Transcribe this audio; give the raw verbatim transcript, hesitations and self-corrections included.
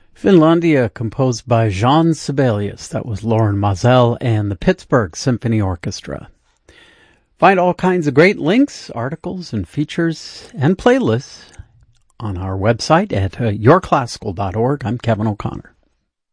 Finlandia, composed by Jean Sibelius. That was Lauren Moselle and the Pittsburgh Symphony Orchestra. Find all kinds of great links, articles, and features, and playlists on our website at uh, your classical dot org. I'm Kevin O'Connor.